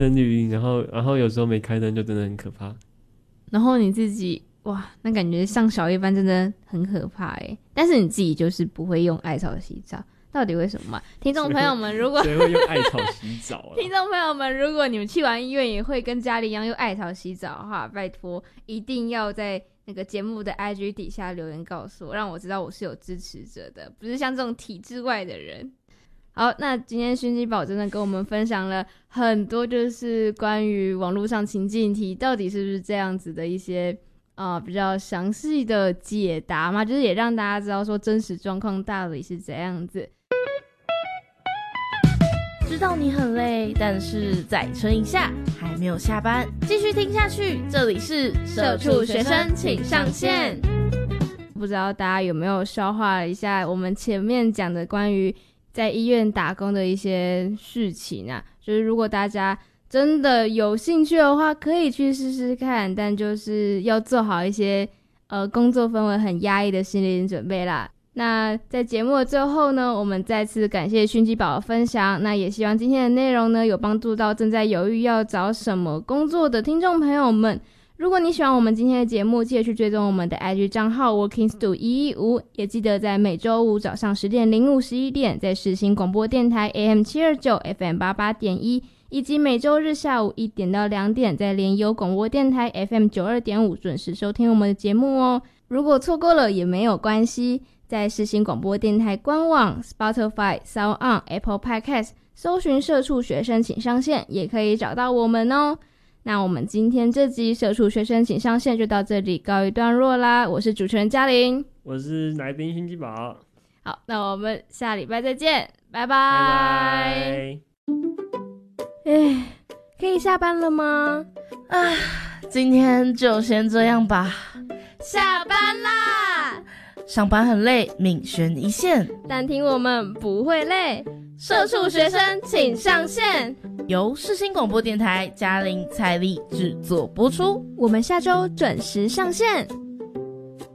灯绿荫，然后有时候没开灯就真的很可怕。 然后你自己哇，那感觉上小夜班真的很可怕耶。但是你自己就是不会用艾草洗澡，到底为什么？听众朋友们，如果谁会用艾草洗澡啊？ 听众朋友们，如果你们去完医院也会跟家里一样用艾草洗澡的话，拜托一定要在那个节目的 IG 底下留言告诉我，让我知道我是有支持者的，不是像这种体制外的人。好，那今天薰姬宝真的跟我们分享了很多，就是关于网络上情境题到底是不是这样子的一些比较详细的解答嘛，就是也让大家知道说真实状况到底是怎样子。 知道你很累，但是再撑一下，还没有下班，继续听下去。这里是社畜学生请上线。 不知道大家有没有消化了一下我们前面讲的关于在医院打工的一些事情啊，就是如果大家真的有兴趣的话，可以去试试看，但就是要做好一些工作氛围很压抑的心理准备啦。那在节目的最后呢，我们再次感谢薰姬宝的分享，那也希望今天的内容呢有帮助到正在犹豫要找什么工作的听众朋友们。如果你喜欢我们今天的节目，记得去追踪我们的 IG 账号 workingstu115， 也记得在每周五早上10点、05、11点在世新广播电台 AM729 FM88.1， 以及每周日下午1点到2点在联友广播电台 FM92.5 准时收听我们的节目哦。如果错过了也没有关系，在世新广播电台官网 Spotify、SoundOn、Apple Podcast 搜寻社畜学生请上线，也可以找到我们哦。那我们今天这集社畜学生请上线就到这里告一段落啦，我是主持人嘉玲， 我是来宾薰姬宝。 好，那我们下礼拜再见，拜拜拜拜。可以下班了吗？ 今天就先这样吧。 下班啦！ 上班很累，命悬一线， 但听我们不会累。社畜学生请上线， 由世新广播电台嘉玲、蔡丽制作播出。 我们下周准时上线。